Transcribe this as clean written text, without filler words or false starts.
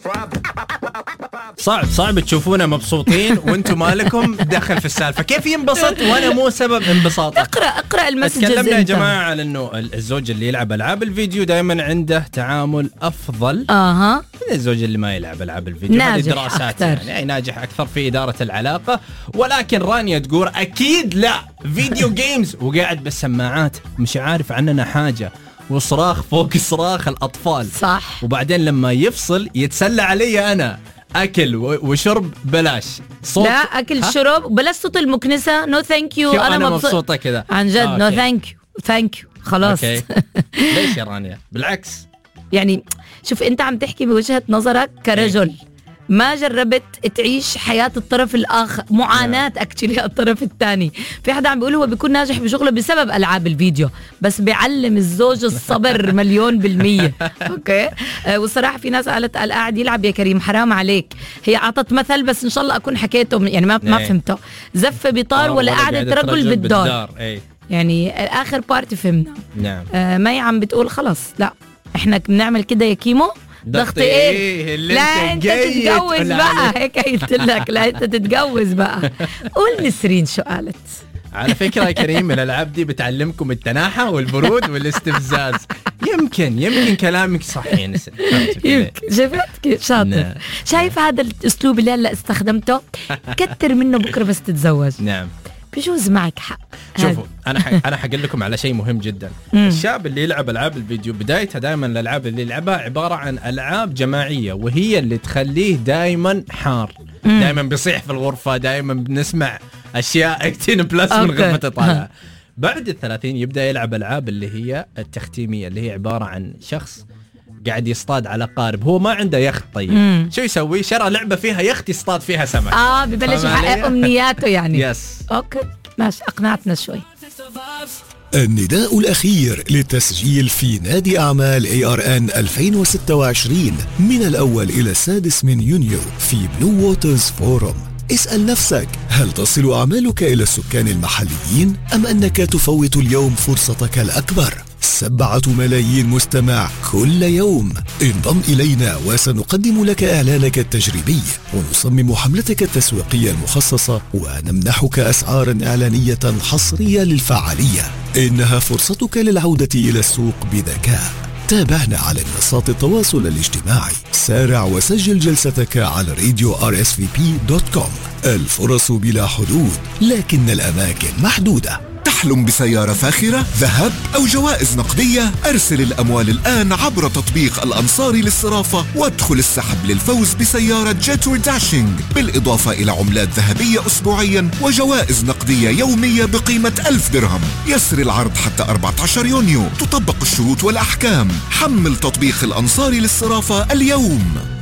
صعب تشوفونا مبسوطين وانتم مالكم دخل في السالفة. كيف ينبسط وانا مو سبب انبساطه؟ اقرأ المسجز. تكلمنا يا جماعة على انه الزوج اللي يلعب العاب الفيديو دائما عنده تعامل افضل من الزوج اللي ما يلعب العاب الفيديو. هذه دراسات يعني ناجح اكثر في ادارة العلاقة. ولكن رانيا تقول اكيد لا فيديو جيمز وقاعد بالسماعات مش عارف عننا حاجة وصراخ فوق صراخ الأطفال. صح. وبعدين لما يفصل يتسلى علي أنا أكل وشرب بلاش صوت. لا أكل شرب بلاش صوت المكنسة. نو ثانك يو. أنا مبسوطة كذا عن جد. نو ثانك يو خلاص. ليش يا رانيا؟ بالعكس يعني شوف أنت عم تحكي بوجهة نظرك كرجل ما جربت تعيش حياة الطرف الآخر. معاناة أكتشلي الطرف الثاني. في حدا عم بيقول هو بيكون ناجح بشغله بسبب ألعاب الفيديو بس بيعلم الزوج الصبر 100%. أوكي. والصراحة في ناس قالت قاعد يلعب يا كريم حرام عليك. هي عطت مثل بس إن شاء الله أكون حكيته يعني ما فهمته. زفة بطار ولا قاعدة رجل بالدار. يعني آخر بارت فهمنا. نعم. ما عم بتقول خلاص لا إحنا بنعمل كده يا كيمو. ضغطي ايه لا انت تتجوز بقى. هيك قلت لك لا انت تتجوز بقى. قول نسرين شو قالت. على فكرة يا كريم الألعاب دي بتعلمكم التناحة والبرود والاستفزاز. يمكن كلامك صح يا نسرين. يمكن. شفت كيف شاطر. شايف هذا الأسلوب اللي هلا استخدمته كتر منه بكرة بس تتزوج. نعم بيجوز معك حق. شوفوا أنا حقول لكم على شيء مهم جدا. الشاب اللي يلعب ألعاب الفيديو بدايتها دائما الألعاب اللي يلعبها عبارة عن ألعاب جماعية وهي اللي تخليه دائما حار. دائما بيصيح في الغرفة. دائما بنسمع أشياء 18+ من غرفته طالعة. بعد 30 يبدأ يلعب ألعاب اللي هي التختيمية اللي هي عبارة عن شخص قاعد يصطاد على قارب. هو ما عنده يخت. طيب شو يسوي؟ شرى لعبة فيها يخت يصطاد فيها سمك. ببلش يحقق أمنياته يعني. يس. أوكي ماشي أقنعتنا شوي. النداء الأخير للتسجيل في نادي أعمال ARN 2026 من الأول إلى 6 من يونيو في بلو ووترز فورم. اسأل نفسك هل تصل أعمالك إلى السكان المحليين أم أنك تفوت اليوم فرصتك الأكبر؟ 7 ملايين مستمع كل يوم. انضم إلينا وسنقدم لك إعلانك التجريبي ونصمم حملتك التسويقية المخصصة ونمنحك أسعارا إعلانية حصرية للفعالية. إنها فرصتك للعودة إلى السوق بذكاء. تابعنا على منصات التواصل الاجتماعي. سارع وسجل جلستك على radio rsvp.com. الفرص بلا حدود لكن الأماكن محدودة. تحلم بسيارة فاخرة، ذهب أو جوائز نقدية؟ أرسل الأموال الآن عبر تطبيق الأنصاري للصرافة وادخل السحب للفوز بسيارة جيتور داشينج بالإضافة إلى عملات ذهبية أسبوعيا وجوائز نقدية يومية بقيمة 1000 درهم. يسر العرض حتى 14 يونيو. تطبق الشروط والأحكام. حمل تطبيق الأنصاري للصرافة اليوم.